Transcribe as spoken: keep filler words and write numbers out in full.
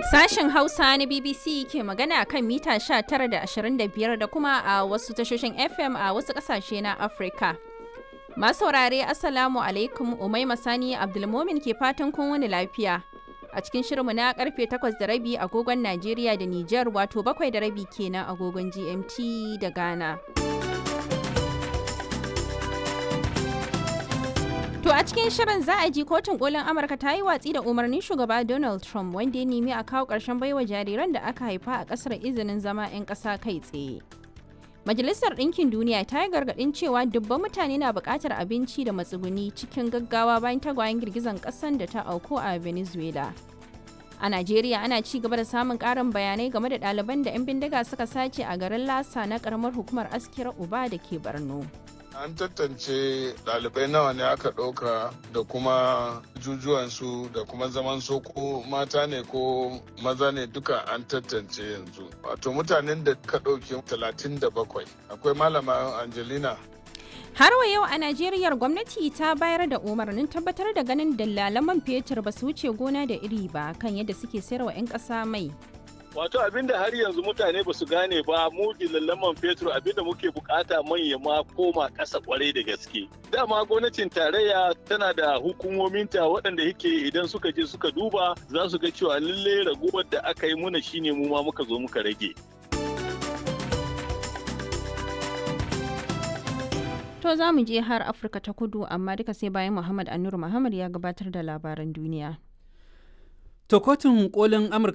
Sashen Hausa na B B C ke magana kan mita sha tara da ashirin da biyar da kuma a wasu tashoshin F M a wasu ƙasashe na Afirka. Masu saurare Assalamu alaikum, Umaima Sani Abdulmomin ke fatan kun wani lafiya. A cikin shirinmu na karfe takwas da rabi agogon Najeriya da Nijar, wato bakwai da rabi kenan agogon G M T da Ghana. To a cikin shirin za a ji kotun kolin Amurka ta yi watsi da umarnin shugaba Donald Trump wanda ya nemi a kawo ƙarshen baiwa jariran da aka haifa a ƙasar izinin zama 'yan ƙasa kai tsaye. Majalisar Ɗinkin Duniya ta yi gargaɗin cewa dubban mutane na buƙatar abinci da matsuguni cikin gaggawa bayan tagwayen girgizan ƙasan da ta auku a Venezuela. A Najeriya ana ci gaba da samun ƙarin bayanai game da ɗaliban da 'yan bindiga suka sace a garin Lasa na ƙaramar hukumar Askira Uba da ke Borno. An tantance ɗalibai nawa ne aka ɗauka da kuma jujuwansu da kuma zaman su ko mata ne ko maza ne duka an tantance yanzu. Wato mutanen da ka ɗauki talatin da bakwai. Akwai malama Angelina. Har wa yau a Najeriya gwamnati ta bayar da umarnin tabbatar da ganin dalalan man fetur ba su wuce gona da iri ba kan yadda suke sayarwa 'yan ƙasa mai. Wato abinda har yanzu mutane ba su gane ba, mu dillaman fetur abinda muke bukata manya ma koma ƙasa kwarai da gaske. Dama gwamnatin tarayya tana da hukumominta waɗanda yake idan suka je suka duba za su ga cewa lalle raguwar da aka yi muna shine mu ma muka zo muka rage. To za mu je har Afirka ta Kudu, amma duka sai bayan Muhammad Anur Muhammad ya gabatar da labaran duniya. To kotun kolin Amurka